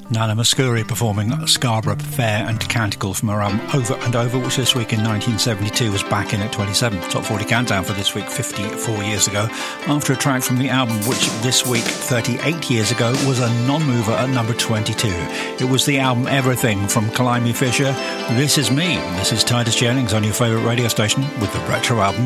Nana Mouskouri performing Scarborough Fair and Canticle from her album Over and Over, which this week in 1972 was back in at 27. Top 40 countdown for this week 54 years ago, after a track from the album which this week 38 years ago was a non-mover at number 22. It was the album Everything from Calliope Fisher. This is me. This is Titus Jennings on your favourite radio station with the retro album